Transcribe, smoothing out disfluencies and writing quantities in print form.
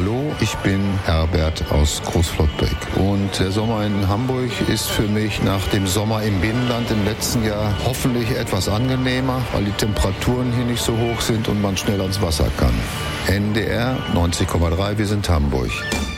Hallo, ich bin Herbert aus Großflottbeck und der Sommer in Hamburg ist für mich nach dem Sommer im Binnenland im letzten Jahr hoffentlich etwas angenehmer, weil die Temperaturen hier nicht so hoch sind und man schnell ans Wasser kann. NDR 90,3, wir sind Hamburg.